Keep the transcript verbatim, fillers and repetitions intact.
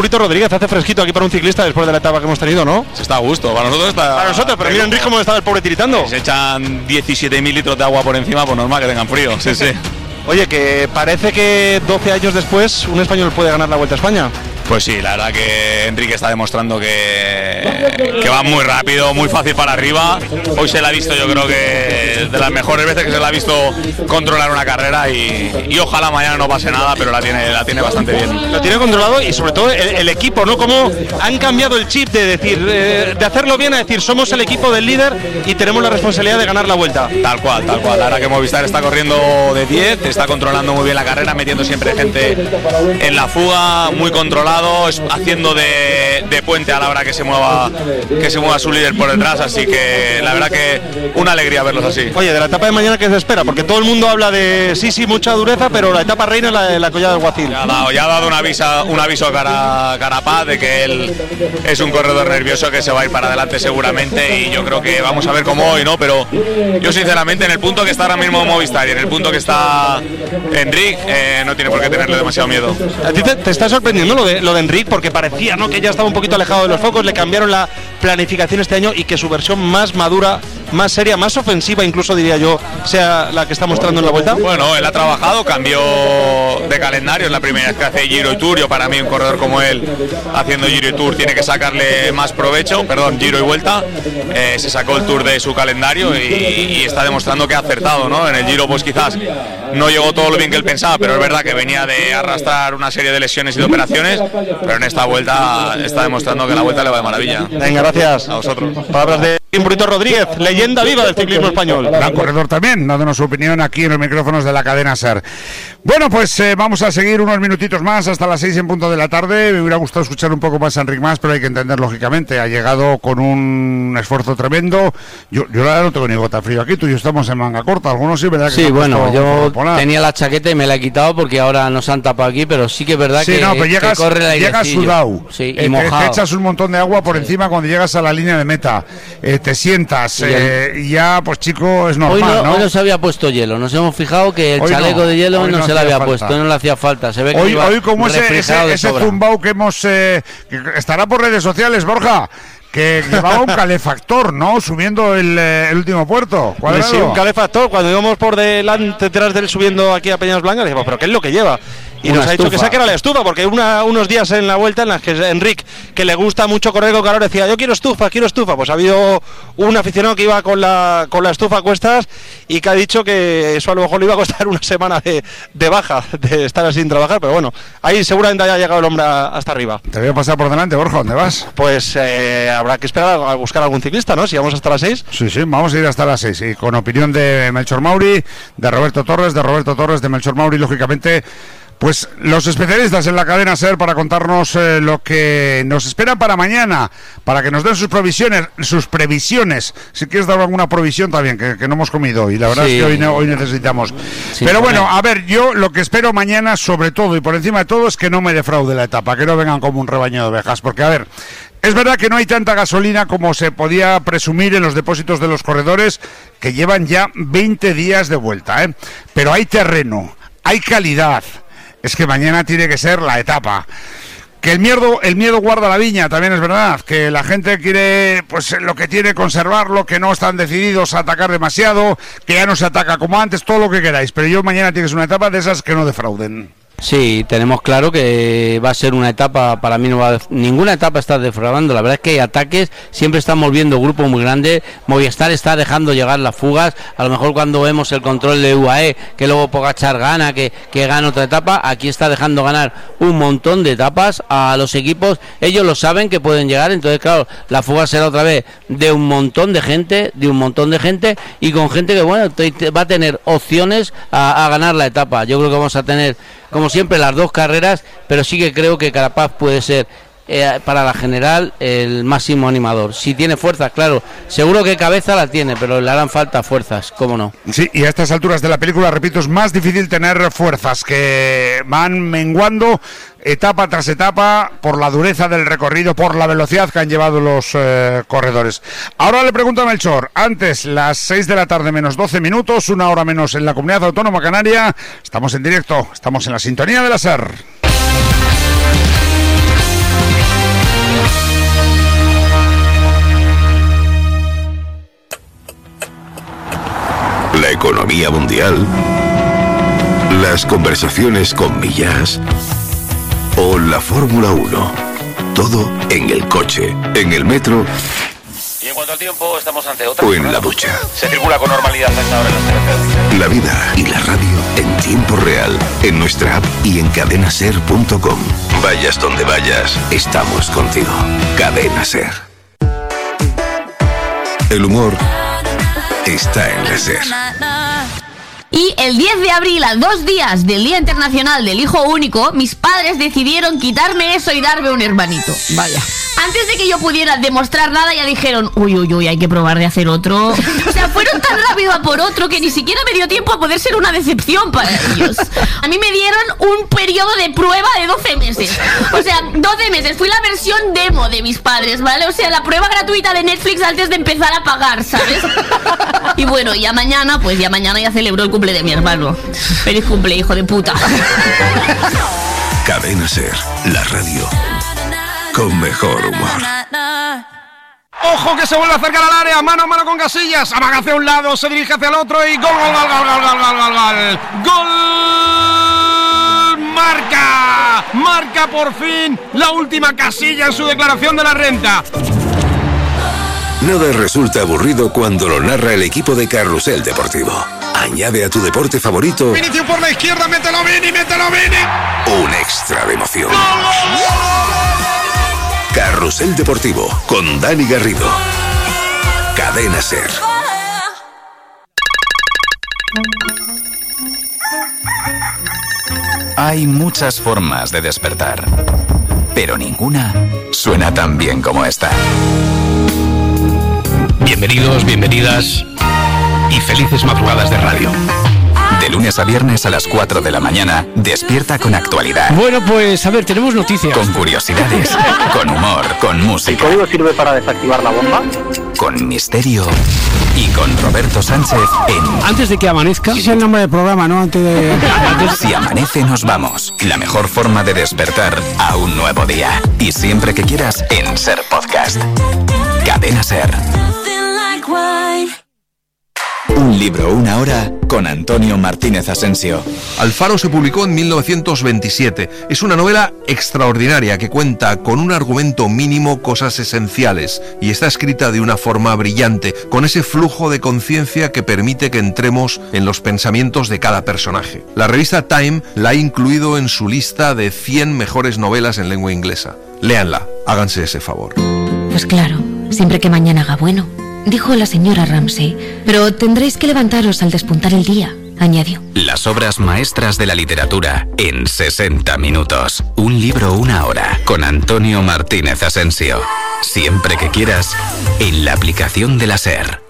Burrito Rodríguez, hace fresquito aquí para un ciclista después de la etapa que hemos tenido, ¿no? Se está a gusto, para nosotros está... Para nosotros, pero mira Enrique cómo estaba el pobre tiritando. Se echan diecisiete mil litros de agua por encima, pues normal que tengan frío, sí, sí. Oye, que parece que doce años después un español puede ganar la Vuelta a España. Pues sí, la verdad que Enrique está demostrando que, que va muy rápido, muy fácil para arriba. Hoy se la ha visto, yo creo que de las mejores veces que se la ha visto controlar una carrera y, y ojalá mañana no pase nada, pero la tiene, la tiene bastante bien. Lo tiene controlado y sobre todo el, el equipo, ¿no? Cómo han cambiado el chip de decir, eh, de hacerlo bien a decir, somos el equipo del líder y tenemos la responsabilidad de ganar la Vuelta. Tal cual, tal cual. La verdad que Movistar está corriendo de diez, está controlando muy bien la carrera, metiendo siempre gente en la fuga, muy controlado, haciendo de, de puente a la hora que se mueva que se mueva su líder por detrás, así que la verdad que una alegría verlos así. Oye, de la etapa de mañana, ¿qué se espera? Porque todo el mundo habla de sí, sí, mucha dureza, pero la etapa reina es la, la Collada del Guacil. Ya ha dado, ya ha dado un aviso, un aviso a Cara, Carapaz de que él es un corredor nervioso que se va a ir para adelante seguramente, y yo creo que vamos a ver cómo hoy, ¿no? Pero yo sinceramente en el punto que está ahora mismo Movistar y en el punto que está Enric, eh, no tiene por qué tenerle demasiado miedo. ¿A ti te, te está sorprendiendo lo de, lo de Enric? Porque parecía, ¿no?, que ya estaba un poquito alejado de los focos, le cambiaron la planificación este año y que su versión más madura, más seria, más ofensiva incluso diría yo, sea la que está mostrando en la Vuelta. Bueno, él ha trabajado, cambió de calendario, es la primera vez que hace Giro y Tour. Yo, para mí, un corredor como él haciendo Giro y Tour tiene que sacarle más provecho, perdón, Giro y Vuelta. Eh, se sacó el Tour de su calendario y, y está demostrando que ha acertado, ¿no? En el Giro pues quizás no llegó todo lo bien que él pensaba, pero es verdad que venía de arrastrar una serie de lesiones y de operaciones, pero en esta Vuelta está demostrando que la Vuelta le va de maravilla. Venga, gracias. A vosotros. Palabras de Burrito Rodríguez, leyenda viva del ciclismo español. Gran corredor también, dándonos su opinión aquí en los micrófonos de la cadena SER. Bueno, pues eh, vamos a seguir unos minutitos más hasta las seis en punto de la tarde. Me hubiera gustado escuchar un poco más a Enric Mas, pero hay que entender lógicamente. Ha llegado con un esfuerzo tremendo. Yo, yo la verdad no tengo ni gota frío aquí, tú y yo estamos en manga corta. Algunos sí, ¿verdad? Que sí, bueno, yo tenía la chaqueta y me la he quitado porque ahora nos han tapado aquí, pero sí que es verdad sí, que, no, pero llegas, que corre el airecillo. Llegas sudado, sí, y eh, mojado. Te, te echas un montón de agua por sí. encima cuando llegas a la línea de meta. Eh, te sientas eh, y ya, pues chico, es normal, hoy no, ¿no? Hoy no se había puesto hielo, nos hemos fijado que el hoy chaleco no, de hielo hoy no, no se le había falta. puesto, hoy no le hacía falta. Se ve que hoy, iba hoy como ese, ese, ese zumbao que hemos... Eh, que estará por redes sociales, Borja, que llevaba un calefactor, ¿no? Subiendo el, eh, el último puerto. Pues sí, un calefactor. Cuando íbamos por delante, detrás de él subiendo aquí a Peñas Blancas, dijimos, ¿pero qué es lo que lleva? Y una nos ha estufa. dicho que saque la estufa, porque una, unos días en la Vuelta en las que Enric, que le gusta mucho correr con calor, decía, yo quiero estufa, quiero estufa. Pues ha habido un aficionado que iba con la con la estufa a cuestas y que ha dicho que eso a lo mejor le iba a costar una semana de, de baja, de estar así sin trabajar, pero bueno, ahí seguramente haya llegado el hombre hasta arriba. Te voy a pasar por delante, Borja, ¿dónde vas? Pues eh, habrá que esperar a buscar algún ciclista, ¿no? Si vamos hasta las seis. Sí, sí, vamos a ir hasta las seis, y con opinión de Melchor Mauri, de Roberto Torres, de Roberto Torres, de Melchor Mauri, lógicamente. Pues los especialistas en la cadena SER para contarnos eh, lo que nos espera para mañana, para que nos den sus provisiones, sus previsiones. Si quieres dar alguna provisión también, que, que no hemos comido y la verdad sí. es que hoy, hoy necesitamos. Sí, pero bueno, a ver, yo lo que espero mañana sobre todo y por encima de todo es que no me defraude la etapa, que no vengan como un rebaño de ovejas, porque a ver... Es verdad que no hay tanta gasolina como se podía presumir en los depósitos de los corredores, que llevan ya veinte días de vuelta, ¿eh? Pero hay terreno, hay calidad. Es que mañana tiene que ser la etapa. Que el miedo, el miedo guarda la viña, también es verdad. Que la gente quiere, pues lo que tiene, conservarlo, que no están decididos a atacar demasiado, que ya no se ataca como antes, todo lo que queráis. Pero yo mañana tiene que ser una etapa de esas que no defrauden. Sí, tenemos claro que va a ser una etapa, para mí no va a, ninguna etapa está defraudando, la verdad es que hay ataques, siempre están volviendo grupos muy grandes, Movistar está dejando llegar las fugas, a lo mejor cuando vemos el control de U A E, que luego Pogačar gana, que, que gana otra etapa, aquí está dejando ganar un montón de etapas a los equipos, ellos lo saben que pueden llegar, entonces claro, la fuga será otra vez de un montón de gente, de un montón de gente, y con gente que bueno, va a tener opciones a, a ganar la etapa, yo creo que vamos a tener como siempre las dos carreras, pero sí que creo que Carapaz puede ser eh, para la general el máximo animador. Si tiene fuerzas, claro, seguro que cabeza la tiene, pero le harán falta fuerzas, cómo no. Sí, y a estas alturas de la película, repito, es más difícil tener fuerzas, que van menguando etapa tras etapa por la dureza del recorrido, por la velocidad que han llevado los eh, corredores. Ahora le pregunto a Melchor, antes las seis de la tarde menos doce minutos, una hora menos en la Comunidad Autónoma Canaria, estamos en directo, estamos en la sintonía de la SER. economía mundial, las conversaciones con Millás o la Fórmula uno. Todo en el coche, en el metro. Y en cuanto al tiempo, estamos ante otra. O en la ducha. Se circula con normalidad a esta hora en las carreteras. La vida y la radio en tiempo real, en nuestra app y en cadena ser punto com. Vayas donde vayas, estamos contigo. Cadena Ser. El humor está en la Ser. Y el diez de abril, a dos días del Día Internacional del Hijo Único, mis padres decidieron quitarme eso y darme un hermanito. Vaya. Antes de que yo pudiera demostrar nada, ya dijeron, uy, uy, uy, hay que probar de hacer otro. O sea, fueron tan rápido a por otro que ni siquiera me dio tiempo a poder ser una decepción para ellos. A mí me dieron un periodo de prueba de doce meses. O sea, doce meses. Fui la versión demo de mis padres, ¿vale? O sea, la prueba gratuita de Netflix antes de empezar a pagar, ¿sabes? Y bueno, ya mañana, pues ya mañana ya celebro el cumple de mi hermano. Feliz cumple, hijo de puta. Cadena Ser, la radio con mejor humor. Ojo que se vuelve a acercar al área, mano a mano con Casillas, amaga hacia un lado, se dirige hacia el otro y gol, gol, gol, gol, gol, gol, gol, gol, gol, marca, marca por fin la última Casilla en su declaración de la renta. Nada resulta aburrido cuando lo narra el equipo de Carrusel Deportivo. Añade a tu deporte favorito Vinicius por la izquierda, mételo Vini, mételo Vini. un extra de emoción. Carrusel Deportivo con Dani Garrido. Cadena Ser. Hay muchas formas de despertar, pero ninguna suena tan bien como esta. Bienvenidos, bienvenidas y felices madrugadas de radio. De lunes a viernes a las cuatro de la mañana, despierta con actualidad. Bueno, pues a ver, tenemos noticias. Con curiosidades, con humor, con música. ¿El código sirve para desactivar la bomba? Con misterio y con Roberto Sánchez en... Antes de que amanezca... Ese es el nombre del programa, ¿no? Antes de... Antes... Si amanece nos vamos. La mejor forma de despertar a un nuevo día. Y siempre que quieras en Ser Podcast. Cadena Ser. Un libro, una hora, con Antonio Martínez Asensio. Alfaro se publicó en mil novecientos veintisiete. Es una novela extraordinaria que cuenta con un argumento mínimo, cosas esenciales, y está escrita de una forma brillante, con ese flujo de conciencia que permite que entremos en los pensamientos de cada personaje. La revista Time la ha incluido en su lista de cien mejores novelas en lengua inglesa. Léanla, háganse ese favor. Pues claro, siempre que mañana haga bueno, dijo la señora Ramsey, pero tendréis que levantaros al despuntar el día, añadió. Las obras maestras de la literatura en sesenta minutos. Un libro, una hora, con Antonio Martínez Asensio. Siempre que quieras, en la aplicación de la SER.